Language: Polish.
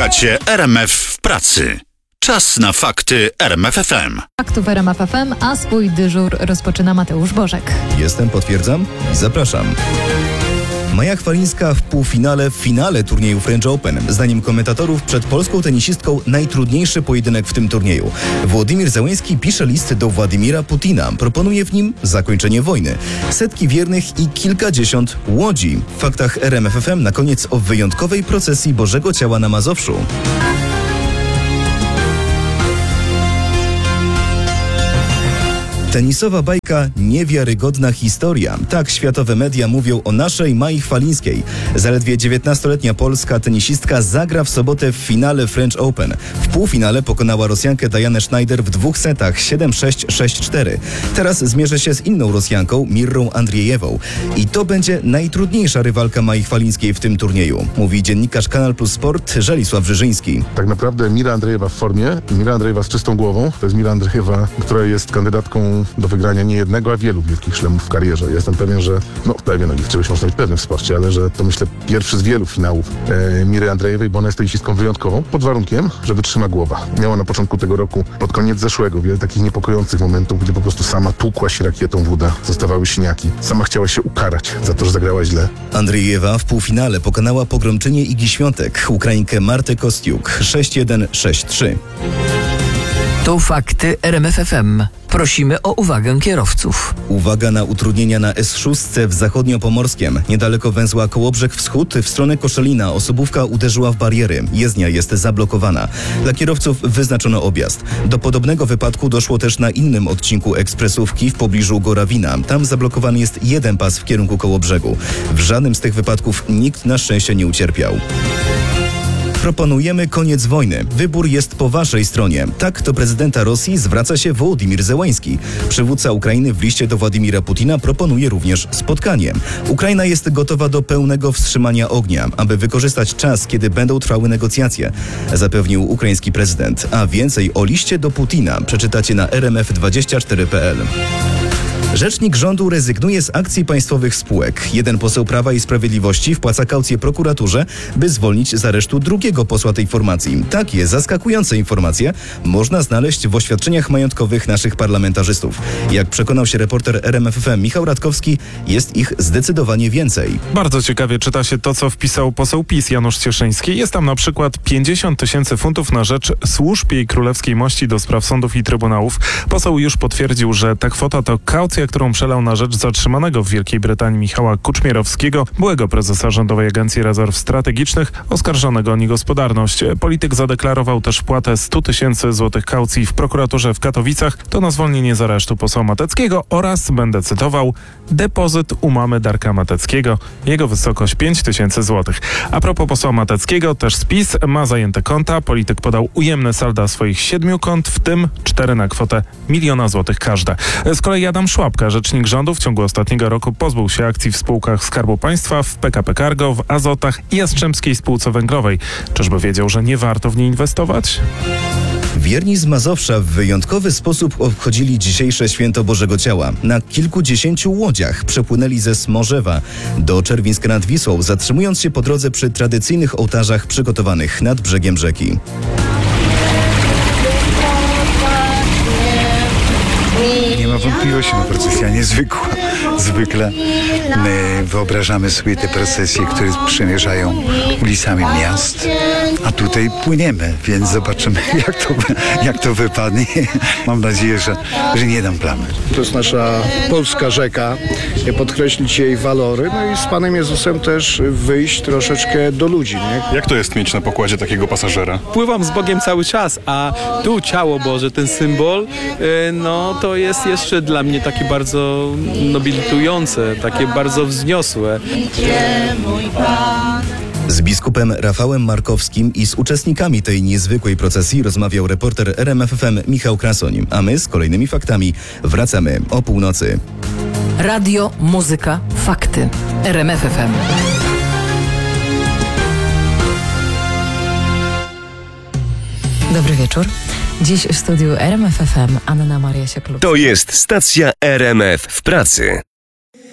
Słuchacie RMF w pracy. Czas na fakty RMF FM. Faktów RMF FM, a swój dyżur rozpoczyna Mateusz Bożek. Jestem, potwierdzam i zapraszam. Maja Chwalińska w finale turnieju French Open. Zdaniem komentatorów przed polską tenisistką najtrudniejszy pojedynek w tym turnieju. Władimir Zełenski pisze list do Władimira Putina. Proponuje w nim zakończenie wojny. Setki wiernych i kilkadziesiąt łodzi. W faktach RMF FM na koniec o wyjątkowej procesji Bożego Ciała na Mazowszu. Tenisowa bajka, niewiarygodna historia. Tak światowe media mówią o naszej Mai Chwalińskiej. Zaledwie 19-letnia polska tenisistka zagra w sobotę w finale French Open. W półfinale pokonała Rosjankę Dianę Schneider w 2 setach 7-6, 6-4. Teraz zmierzy się z inną Rosjanką, Mirrą Andriejewą. I to będzie najtrudniejsza rywalka Mai Chwalińskiej w tym turnieju, mówi dziennikarz Kanal Plus Sport Żelisław Żyżyński. Tak naprawdę Mira Andrejewa w formie, Mira Andrejewa z czystą głową. To jest Mira Andrejewa, która jest kandydatką do wygrania nie jednego, a wielu wielkich szlemów w karierze. Jestem pewien, że, czegoś można być pewnym w sporcie, ale że to myślę pierwszy z wielu finałów Miry Andrejewej, bo ona jest tenisistką wyjątkową, pod warunkiem, że wytrzyma głowa. Miała na początku tego roku, pod koniec zeszłego, wiele takich niepokojących momentów, gdzie po prostu sama tłukła się rakietą w uda, zostawały siniaki. Sama chciała się ukarać za to, że zagrała źle. Andriejewa w półfinale pokonała pogromczynię Igi Świątek, Ukrainkę Martę Kostiuk 6-1, 6-3. To fakty RMF FM. Prosimy o uwagę kierowców. Uwaga na utrudnienia na S6 w Zachodniopomorskiem. Niedaleko węzła Kołobrzeg Wschód w stronę Koszalina osobówka uderzyła w bariery. Jezdnia jest zablokowana. Dla kierowców wyznaczono objazd. Do podobnego wypadku doszło też na innym odcinku ekspresówki w pobliżu Gorawina. Tam zablokowany jest jeden pas w kierunku Kołobrzegu. W żadnym z tych wypadków nikt na szczęście nie ucierpiał. Proponujemy koniec wojny. Wybór jest po waszej stronie. Tak do prezydenta Rosji zwraca się Wołodymyr Zełenski. Przywódca Ukrainy w liście do Władimira Putina proponuje również spotkanie. Ukraina jest gotowa do pełnego wstrzymania ognia, aby wykorzystać czas, kiedy będą trwały negocjacje, zapewnił ukraiński prezydent. A więcej o liście do Putina przeczytacie na rmf24.pl. Rzecznik rządu rezygnuje z akcji państwowych spółek. Jeden poseł Prawa i Sprawiedliwości wpłaca kaucję prokuraturze, by zwolnić z aresztu drugiego posła tej formacji. Takie zaskakujące informacje można znaleźć w oświadczeniach majątkowych naszych parlamentarzystów. Jak przekonał się reporter RMF FM Michał Radkowski, jest ich zdecydowanie więcej. Bardzo ciekawie czyta się to, co wpisał poseł PiS Janusz Cieszyński. Jest tam na przykład 50 000 funtów na rzecz służb jej królewskiej mości do spraw sądów i trybunałów. Poseł już potwierdził, że ta kwota to kaucja, którą przelał na rzecz zatrzymanego w Wielkiej Brytanii Michała Kuczmierowskiego, byłego prezesa Rządowej Agencji Rezerw Strategicznych, oskarżonego o niegospodarność. Polityk zadeklarował też wpłatę 100 000 złotych kaucji w prokuraturze w Katowicach. To na zwolnienie z aresztu posła Mateckiego oraz, będę cytował, depozyt u mamy Darka Mateckiego. Jego wysokość 5 000 złotych. A propos posła Mateckiego, też spis ma zajęte konta. Polityk podał ujemne salda swoich 7 kont, w tym 4 na kwotę 1 000 000 złotych każde. Z kolei Adam Szłapka, rzecznik rządu, w ciągu ostatniego roku pozbył się akcji w spółkach Skarbu Państwa, w PKP Cargo, w Azotach i Jastrzębskiej Spółce Węglowej. Czyżby wiedział, że nie warto w nie inwestować? Wierni z Mazowsza w wyjątkowy sposób obchodzili dzisiejsze święto Bożego Ciała. Na kilkudziesięciu łodziach przepłynęli ze Smorzewa do Czerwińska nad Wisłą, zatrzymując się po drodze przy tradycyjnych ołtarzach przygotowanych nad brzegiem rzeki. Nie ma wątpliwości, procesja niezwykła. Zwykle wyobrażamy sobie te procesje, które przemierzają ulicami miast, a tutaj płyniemy, więc zobaczymy, jak to wypadnie. Mam nadzieję, że nie dam plamy. To jest nasza polska rzeka, podkreślić jej walory, no i z Panem Jezusem też wyjść troszeczkę do ludzi. Nie? Jak to jest mieć na pokładzie takiego pasażera? Pływam z Bogiem cały czas, a tu ciało Boże, ten symbol, to jest jeszcze dla mnie takie bardzo nobilitujące, takie bardzo wzniosłe. Z biskupem Rafałem Markowskim i z uczestnikami tej niezwykłej procesji rozmawiał reporter RMF FM Michał Krasoń, a my z kolejnymi faktami wracamy o północy. Radio, muzyka, fakty. RMF FM. Dobry wieczór. Dziś w studiu RMF FM Anna Maria Sieklucka. To jest stacja RMF w pracy.